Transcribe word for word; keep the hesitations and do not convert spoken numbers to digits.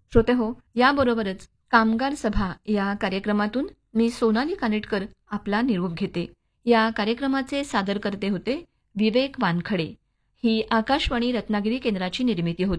श्रोते हो, याबरोबरच कामगार सभा या कार्यक्रमातून मी सोनाली कानेटकर आपला निरोप घेते. या कार्यक्रमाचे सादरकर्ते होते विवेक वानखडे. ही आकाशवाणी रत्नागिरी केंद्राची निर्मिती होती.